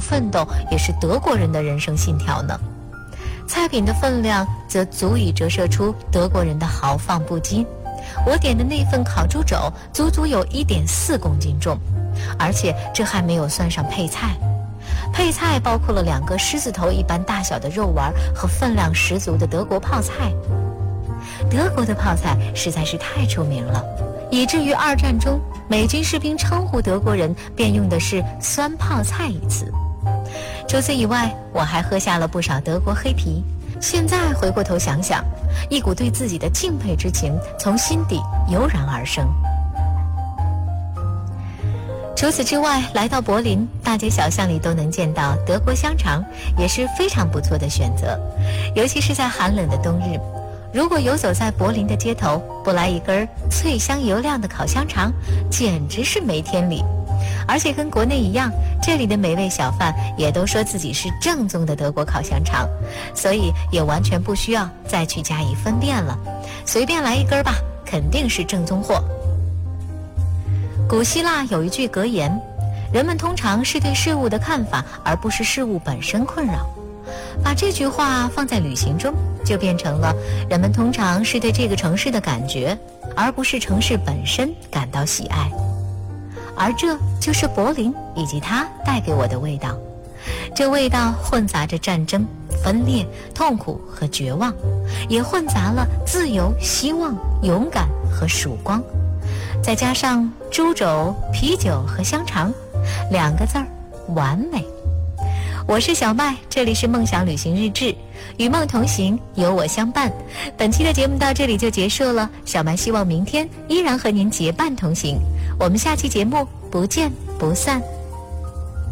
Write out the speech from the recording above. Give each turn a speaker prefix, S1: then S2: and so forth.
S1: 奋斗也是德国人的人生信条呢。菜品的分量则足以折射出德国人的豪放不羁。我点的那份烤猪肘足足有1.4公斤重，而且这还没有算上配菜。配菜包括了2个狮子头一般大小的肉丸和分量十足的德国泡菜。德国的泡菜实在是太出名了，以至于2战中美军士兵称呼德国人便用的是酸泡菜一词。除此以外，我还喝下了不少德国黑啤。现在回过头想想，一股对自己的敬佩之情从心底油然而生。除此之外，来到柏林，大街小巷里都能见到德国香肠，也是非常不错的选择。尤其是在寒冷的冬日，如果游走在柏林的街头，不来一根脆香油亮的烤香肠，简直是没天理。而且跟国内一样，这里的美味小贩也都说自己是正宗的德国烤香肠，所以也完全不需要再去加以分辨了，随便来一根吧，肯定是正宗货。古希腊有一句格言，人们通常是对事物的看法，而不是事物本身困扰。把这句话放在旅行中，就变成了人们通常是对这个城市的感觉，而不是城市本身感到喜爱。而这就是柏林以及它带给我的味道。这味道混杂着战争、分裂、痛苦和绝望，也混杂了自由、希望、勇敢和曙光。再加上猪肘、啤酒和香肠，2个字儿，完美。我是小麦，这里是梦想旅行日志，与梦同行，有我相伴。本期的节目到这里就结束了，小麦希望明天依然和您结伴同行。我们下期节目不见不散。